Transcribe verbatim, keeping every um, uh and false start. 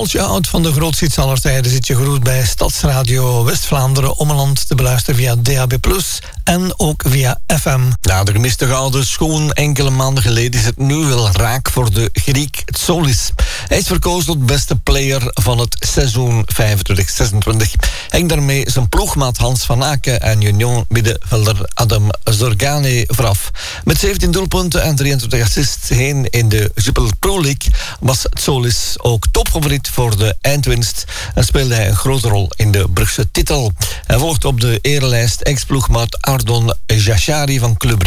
Schooltje oud van de grootste hits aller tijden zit je groet bij Stadsradio West-Vlaanderen Ommeland te beluisteren via D A B plus, en ook via F M. Na de gemiste gouden schoen enkele maanden geleden is het nu wel raak voor de Griek Tsolis. Hij is verkozen tot beste player van het seizoen vijfentwintig zesentwintig. Hengt daarmee zijn ploegmaat Hans van Aken en Union middenvelder Adam Zorgane vooraf. Met zeventien doelpunten en drieëntwintig assists heen in de Jupiler Pro League was Tsolis ook topfavoriet voor de eindwinst en speelde hij een grote rol in de Brugse titel. Hij volgt op de erelijst ex-ploegmaat Ardon Jashari van Club